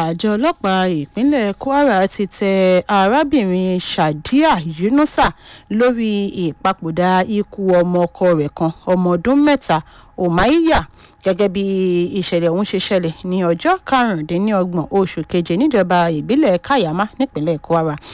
àjọ ọlọ́pàá ìpínlẹ̀ Kwara ti tẹ arábìnrin Shadia Yunusa lórí ìpapòdà ikú ọmọ ọkọ rẹ̀ kan ọmọ ọdún 3 Umayya gẹ́gẹ́ bí ìṣẹ̀lẹ̀ ọ̀hún ṣe ṣẹlẹ̀ ní ọjọ́ 25 oṣù keje níjọba ìbílẹ̀ Kayama nípínlẹ̀ Kwara.